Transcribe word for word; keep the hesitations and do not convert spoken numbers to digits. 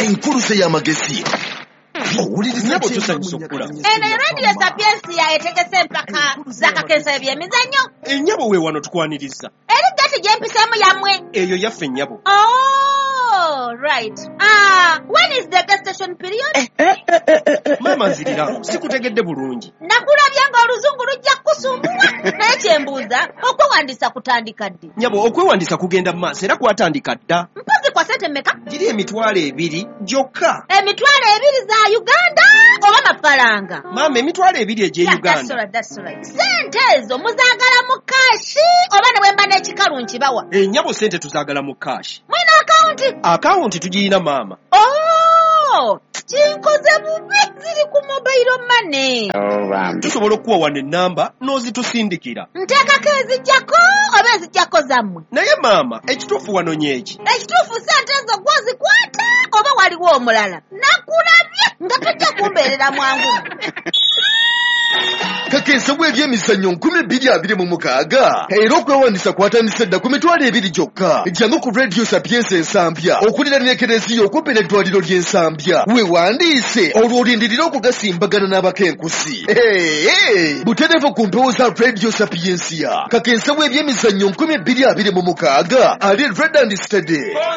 enkuluse y'amagezi. Nyabo tusanyusa okula. Eno radio Sapiensia etegese empaka zakakensa ebyemizannyo. Ennyabo we wano tukwaniriza. Eri gati gyempisemu yammwe. Eyo yaffe ennyabo. Oh, right. Ah, when is the gestation period? Mama nzirira, sikutegedde bulungi. Nakulabye ng'oluzungu lujja kusumbuwa. Naye kyembuuza, okwewandiisa kutandika ddi? Nyabo, okwewandiisa kugenda mu maaso era kwatandika dda. Mpozi kwa sente mmeka? Giri emitwalo ebiri gyokka. Emitwalo ebiri za Uganda oba mafaranga? Mama, emitwalo ebiri egy'e Yeah, Uganda. that's right, that's right. Sente ezo muzaagala mu kaashi oba ne bwemba n'ekikalu nkibawa? Ennyabo sente tuzaagala mu kaashi. Mwina akawunti? Akawunti tugirina maama. Oh, kinkoze bubi ziri ku mobile money. Tusobola okuwa wano ennamba n'ozitusindikira. Nteekako ezijjako oba ezijjako zammwe? Naye maama, ekituufu wano nyeeki. Ekituufu sente ezo gwozikwata oba waliwo omulala? Nakulabye nga tojja kumbeerera mwangu. Kakensa bw'ebyemizannyo nkumi bbiri abiri mu mukaaga era okwewandiisa kwatandise dda ku mitwalo ebiri gyokka. Jangu ku Radio Sapiensia Ensambya okuliraana ekereziya okumpi n'eddwaliro ly'Ensambya. Weewandiise olwo olindirira okugasimbagana n'abakenkusi. Butereevu ku mpewo za Radio Sapiensia. Kakensa bw'ebyemizannyo nkumi bbiri abiri mu mukaaga ali Red and Steady.